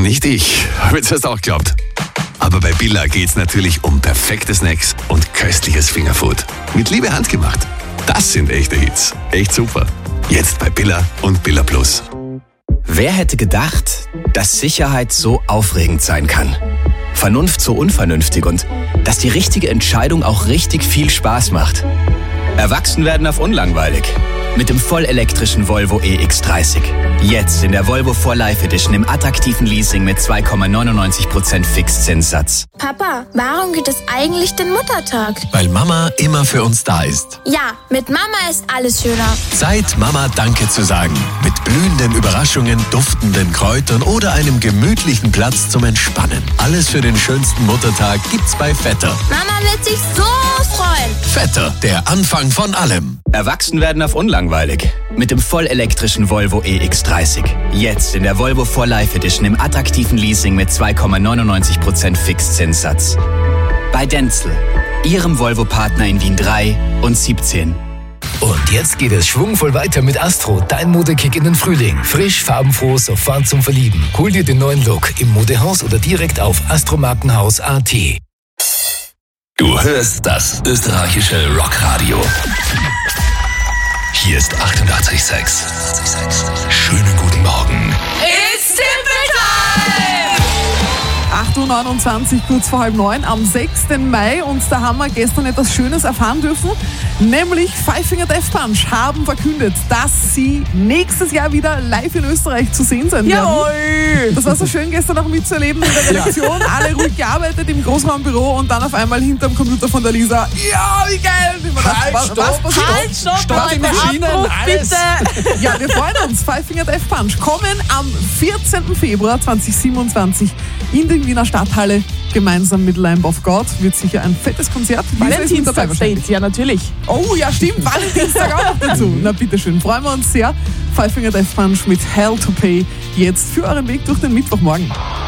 Nicht ich. Hab jetzt erst auch geglaubt. Aber bei Billa geht's natürlich um perfekte Snacks und köstliches Fingerfood. Mit Liebe handgemacht. Das sind echte Hits. Echt super. Jetzt bei Billa und Billa Plus. Wer hätte gedacht, dass Sicherheit so aufregend sein kann? Vernunft so unvernünftig und dass die richtige Entscheidung auch richtig viel Spaß macht. Erwachsen werden auf unlangweilig. Mit dem vollelektrischen Volvo EX30. Jetzt in der Volvo 4Life Edition im attraktiven Leasing mit 2,99% Fixzinssatz. Papa, warum gibt es eigentlich den Muttertag? Weil Mama immer für uns da ist. Ja, mit Mama ist alles schöner. Zeit, Mama Danke zu sagen. Mit blühenden Überraschungen, duftenden Kräutern oder einem gemütlichen Platz zum Entspannen. Alles für den schönsten Muttertag gibt's bei Vetter. Mama wird sich so freuen. Vetter, der Anfang von allem. Erwachsen werden auf unlangweilig. Mit dem vollelektrischen Volvo EX30. Jetzt in der Volvo 4Life Edition im attraktiven Leasing mit 2,99% Fixzinssatz. Bei Denzel, Ihrem Volvo-Partner in Wien 3 und 17. Und jetzt geht es schwungvoll weiter mit Astro, dein Modekick in den Frühling. Frisch, farbenfroh, sofort zum Verlieben. Hol dir den neuen Look im Modehaus oder direkt auf astromarkenhaus.at. Du hörst das österreichische Rockradio. Hier ist 88,6. Schönen guten Morgen. It's Tippel-Time! 8.29 Uhr, kurz vor 8:30 am 6. Mai. Und da haben wir gestern etwas Schönes erfahren dürfen. Nämlich Five Finger Death Punch haben verkündet, dass sie nächstes Jahr wieder live in Österreich zu sehen sein werden. Jawohl! Das war so schön gestern auch mitzuerleben in der Redaktion. Alle ruhig gearbeitet im Großraumbüro und dann auf einmal hinterm Computer von der Lisa. Ja, wie geil! Was passiert? Halt, stopp, die Maschinen, alles. Bitte. Ja, wir freuen uns. Five Finger Death Punch kommen am 14. Februar 2027 in die Wiener Stadthalle. Gemeinsam mit Lamb of God wird sicher ein fettes Konzert. Valentinstag-Date, ja natürlich. Oh ja, stimmt, Valentinstag auch noch dazu. Na bitteschön, freuen wir uns sehr. Five Finger Death Punch mit Hell to Pay jetzt für euren Weg durch den Mittwochmorgen.